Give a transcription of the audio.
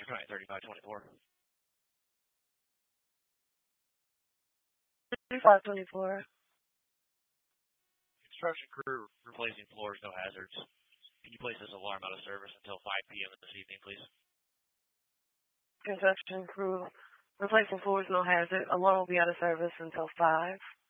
Right, 3524. 3524. Construction crew replacing floors, no hazards. Can you place this alarm out of service until 5 p.m. this evening, please? Construction crew replacing floors, no hazard. Alarm will be out of service until 5.